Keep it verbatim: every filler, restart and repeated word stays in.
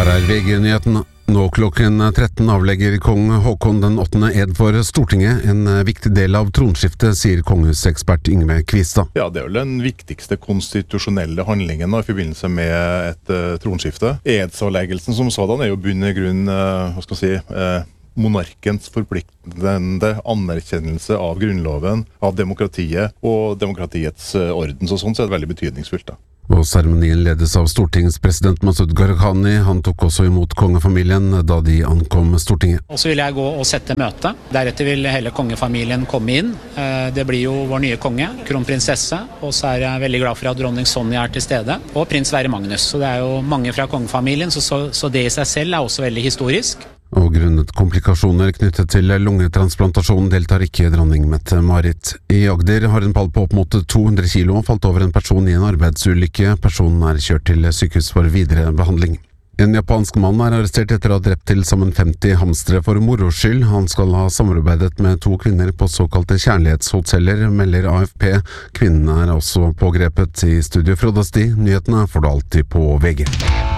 Her er V G-nyheten. Nå klokken tretten avlegger kong Håkon den åttende ed for Stortinget, en viktig del av tronskiftet, sier kongehusekspert Yngve Kvistad. Ja, det er vel den viktigste konstitusjonelle handlingen da, i forbindelse med et uh, tronskifte. Edsavleggelsen som sådan er jo bunn i grunn, uh, hva skal jeg si, uh, monarkens forpliktende anerkjennelse av grunnloven, av demokratiet og demokratiets uh, orden, så sånn så er det veldig betydningsfullt da. Og seremonien ledes av stortingspresident Masud Gharahkhani. Han tok også imot kongefamilien da de ankom Stortinget. Og så vil jeg gå og sette møte. Deretter vil hele kongefamilien komme inn. Det blir jo vår nye konge, kronprinsesse, og så er jeg veldig glad for at dronning Sonja er til stede, og prins Sverre Magnus. Så det er jo mange fra kongefamilien, så, så, så det i seg selv er også veldig historisk. Og grunnet komplikasjoner knyttet til lungetransplantasjon deltar ikke dronning Mette-Marit. I Agder har en pall på opp mot to hundre kilo falt over en person i en arbeidsulykke. Personen er kjørt til sykehus for videre behandling. En japansk mann er arrestert etter å ha drept til sammen femti hamstere for moro skyld. Han skal ha samarbeidet med to kvinner på såkalte kjærlighetshoteller, melder A F P. Kvinnene er også pågrepet. I studio Frode Sti. Nyhetene får du alltid på V G.